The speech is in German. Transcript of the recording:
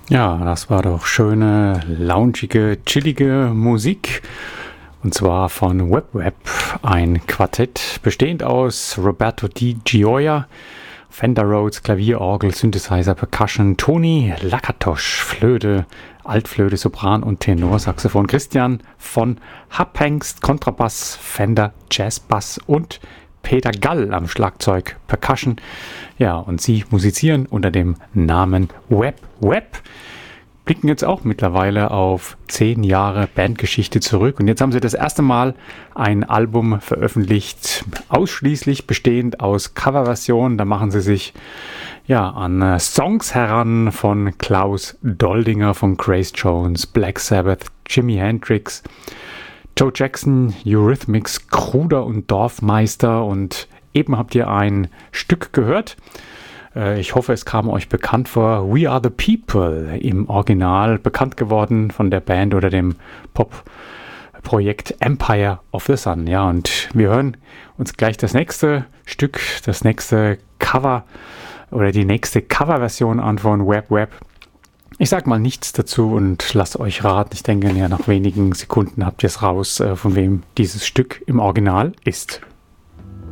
Ja, das war doch schöne, loungige, chillige Musik. Und zwar von WebWeb, ein Quartett bestehend aus Roberto Di Gioia, Fender Rhodes, Klavier, Orgel, Synthesizer, Percussion, Toni Lakatosch, Flöte, Altflöte, Sopran und Tenorsaxophon, Christian von Haphengst, Kontrabass, Fender, Jazzbass und Peter Gall am Schlagzeug, Percussion. Ja, und sie musizieren unter dem Namen WebWeb. Blicken jetzt auch mittlerweile auf 10 Jahre Bandgeschichte zurück. Und jetzt haben sie das erste Mal ein Album veröffentlicht, ausschließlich bestehend aus Coverversionen. Da machen sie sich an Songs heran von Klaus Doldinger, von Grace Jones, Black Sabbath, Jimi Hendrix, Joe Jackson, Eurythmics, Kruder und Dorfmeister. Und eben habt ihr ein Stück gehört. Ich hoffe, es kam euch bekannt vor. We Are the People, im Original bekannt geworden von der Band oder dem Pop-Projekt Empire of the Sun. Ja, und wir hören uns gleich das nächste Stück, das nächste Cover oder die nächste Coverversion an von WebWeb. Ich sag mal nichts dazu und lasst euch raten. Ich denke, ja, nach wenigen Sekunden habt ihr es raus, von wem dieses Stück im Original ist.